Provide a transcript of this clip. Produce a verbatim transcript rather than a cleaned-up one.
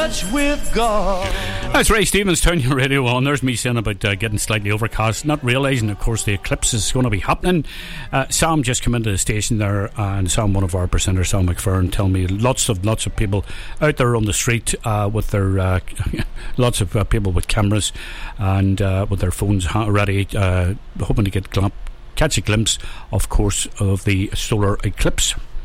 touch with God. That's Ray Stevens, turn your radio on. There's me saying about uh, getting slightly overcast, not realising, of course, the eclipse is going to be happening. Uh, Sam just came into the station there, and Sam, one of our presenters, Sam McFerrin, tell me lots of lots of people out there on the street uh, with their uh, lots of uh, people with cameras and uh, with their phones ready, uh, hoping to get gl- catch a glimpse, of course, of the solar eclipse.